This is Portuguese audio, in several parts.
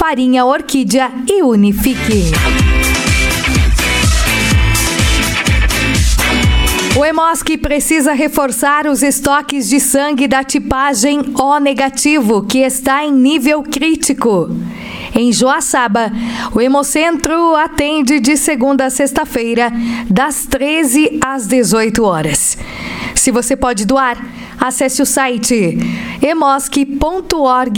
farinha Orquídea e Unifique. O Hemosk precisa reforçar os estoques de sangue da tipagem O negativo, que está em nível crítico. Em Joaçaba, o Hemocentro atende de segunda a sexta-feira, das 13 às 18 horas. Se você pode doar, acesse o site hemosk.org.br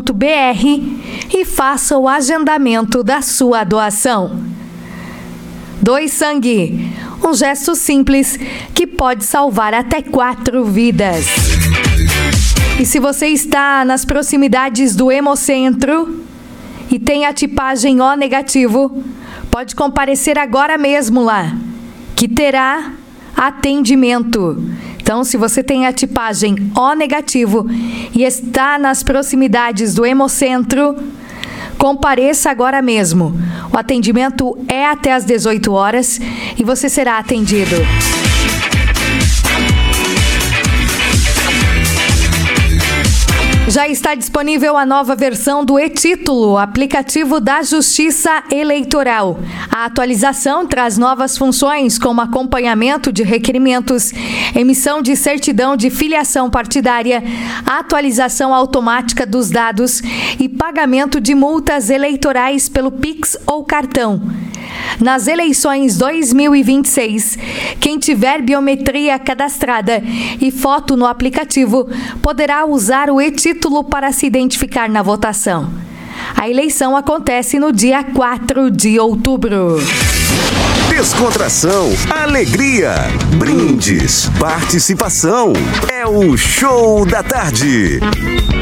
e faça o agendamento da sua doação. Doe sangue, um gesto simples que pode salvar até 4 vidas. E se você está nas proximidades do Hemocentro e tem a tipagem O negativo, pode comparecer agora mesmo lá, que terá atendimento. Então, se você tem a tipagem O negativo e está nas proximidades do Hemocentro, compareça agora mesmo. O atendimento é até às 18 horas e você será atendido. Já está disponível a nova versão do e-Título, aplicativo da Justiça Eleitoral. A atualização traz novas funções como acompanhamento de requerimentos, emissão de certidão de filiação partidária, atualização automática dos dados e pagamento de multas eleitorais pelo Pix ou cartão. Nas eleições 2026, quem tiver biometria cadastrada e foto no aplicativo poderá usar o e-Título para se identificar na votação. A eleição acontece no dia 4 de outubro. Descontração, alegria, brindes, participação. É o Show da Tarde.